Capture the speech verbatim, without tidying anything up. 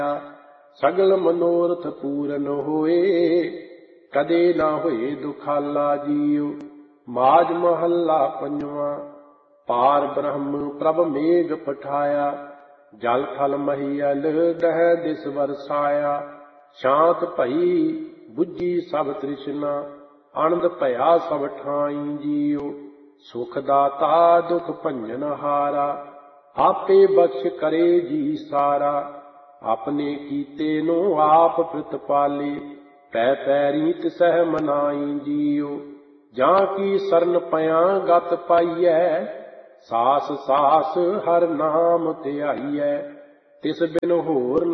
ਸਗਲ ਮਨੋਰਥ ਪੂਰਨ ਹੋਏ, ਕਦੇ ਨਾ ਹੋਏ ਦੁਖਾਲਾ ਜੀਉ। ਮਾਝ ਮਹੱਲਾ ਪੰਜਵਾਂ। ਪਾਰ ਬ੍ਰਹਮ ਪ੍ਰਭ ਮੇਘ ਪਠਾਇਆ, ਜਲ ਥਲ ਮਹੀਅਲ ਦਹਿ ਦਿਸ ਵਰਸਾਇਆ। ਸ਼ਾਂਤ ਭਈ ਬੁੱਝੀ ਸਭ ਤ੍ਰਿਸ਼ਨਾ, ਆਨੰਦ ਭਇਆ ਸਭ ਠਾਈ ਜੀਉ। ਸੁਖ ਦਾਤਾ ਦੁਖ ਭੰਜਨ ਹਾਰਾ, ਆਪੇ ਬਖਸ਼ ਕਰੇ ਜੀ ਸਾਰਾ। ਆਪਣੇ ਕੀਤੇ ਨੂੰ ਆਪ ਪ੍ਰਤਪਾਲੇ, ਪੈ ਪੈਰੀ ਤਿਸਹਿ ਮਨਾਈ ਜੀਉ। ਜਾਂ ਕੀ ਸਰਨ ਪਿਆ ਗਤ ਪਾਈਐ, ਸਾਸ ਸਾਸ ਹਰ ਨਾਮ ਧਿਆਈਐ। ਤਿਸ ਬਿਨ ਹੋਰ